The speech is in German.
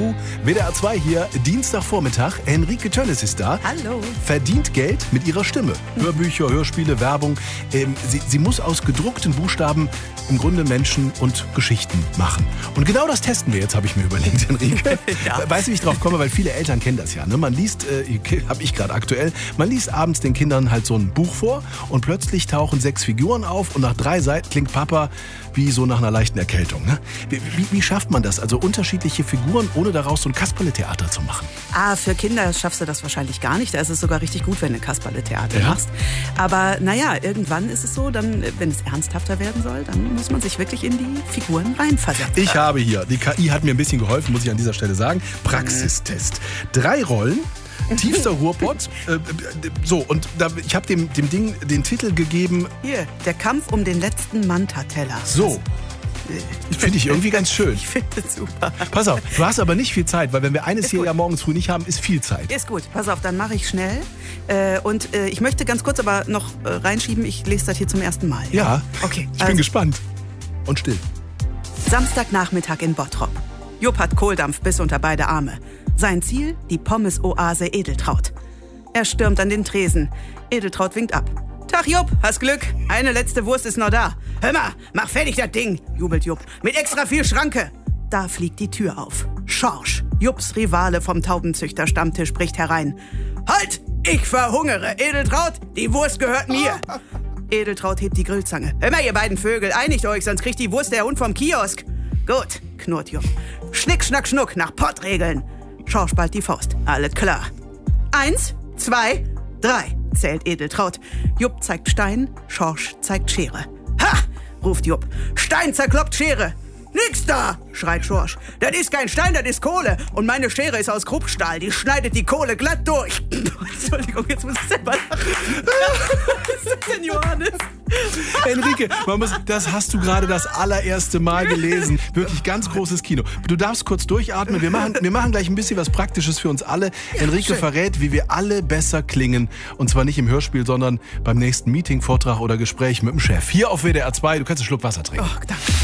Uhu, WDR 2 hier, Dienstagvormittag. Henrike Tönnes ist da. Hallo. Verdient Geld mit ihrer Stimme. Hörbücher, Hörspiele, Werbung. Sie muss aus gedruckten Buchstaben im Grunde Menschen und Geschichten machen. Und genau das testen wir jetzt, habe ich mir überlegt, Henrike. Ja. Weißt du, wie ich drauf komme? Weil viele Eltern kennen das ja. Ne? Man liest, habe ich gerade aktuell, man liest abends den Kindern halt so ein Buch vor und plötzlich tauchen 6 Figuren auf und nach 3 Seiten klingt Papa wie so nach einer leichten Erkältung. Ne? Wie schafft man das? Also unterschiedliche Figuren, ohne daraus so ein Kasperle-Theater zu machen. Für Kinder schaffst du das wahrscheinlich gar nicht. Da ist es sogar richtig gut, wenn du Kasperle-Theater machst. Aber naja, irgendwann ist es so, dann, wenn es ernsthafter werden soll, dann muss man sich wirklich in die Figuren reinversetzen. Ich habe hier, die KI hat mir ein bisschen geholfen, muss ich an dieser Stelle sagen. Praxistest. 3 Rollen. Tiefster Ruhrpott. Und ich habe dem Ding den Titel gegeben. Hier, der Kampf um den letzten Manta-Teller. So. Finde ich irgendwie ganz schön. Ich finde es super. Pass auf, du hast aber nicht viel Zeit, weil wenn wir eines hier ja morgens früh nicht haben, ist viel Zeit. Ist gut, pass auf, dann mache ich schnell. Ich möchte ganz kurz aber noch reinschieben, ich lese das hier zum ersten Mal. Ja, okay. Ich bin gespannt. Und still. Samstagnachmittag in Bottrop. Jupp hat Kohldampf bis unter beide Arme. Sein Ziel, die Pommes-Oase Edeltraud. Er stürmt an den Tresen. Edeltraud winkt ab. Tag Jupp, hast Glück. Eine letzte Wurst ist noch da. Hör mal, mach fertig das Ding, jubelt Jupp. Mit extra viel Schranke. Da fliegt die Tür auf. Schorsch, Jupps Rivale vom Taubenzüchter-Stammtisch, bricht herein. Halt, ich verhungere. Edeltraud, die Wurst gehört mir. Edeltraud hebt die Grillzange. Hör mal, ihr beiden Vögel, einigt euch, sonst kriegt die Wurst der Hund vom Kiosk. Gut, knurrt Jupp. Schnick, schnack, schnuck, nach Pottregeln. Schorsch ballt die Faust. Alles klar. 1, 2, 3, zählt Edeltraud. Jupp zeigt Stein, Schorsch zeigt Schere. Ha, ruft Jupp. Stein zerkloppt Schere. Nix da, schreit Schorsch. Das ist kein Stein, das ist Kohle. Und meine Schere ist aus Kruppstahl. Die schneidet die Kohle glatt durch. Entschuldigung, jetzt muss ich selber lachen. Was ist das denn, Johannes? Henrike, das hast du gerade das allererste Mal gelesen. Wirklich ganz großes Kino. Du darfst kurz durchatmen. Wir machen gleich ein bisschen was Praktisches für uns alle. Ja, Henrike schön. Verrät, wie wir alle besser klingen. Und zwar nicht im Hörspiel, sondern beim nächsten Meeting, Vortrag oder Gespräch mit dem Chef. Hier auf WDR 2. Du kannst einen Schluck Wasser trinken. Oh, danke.